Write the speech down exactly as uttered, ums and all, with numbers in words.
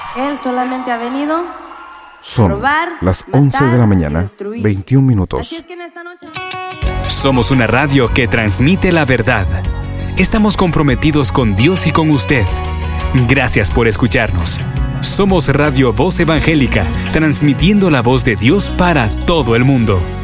Él solamente ha venido Son robar, las matar once de la mañana, y destruir. veintiún minutos. Así es que en esta noche... Somos una radio que transmite la verdad. Estamos comprometidos con Dios y con usted. Gracias por escucharnos. Somos Radio Voz Evangélica, transmitiendo la voz de Dios para todo el mundo.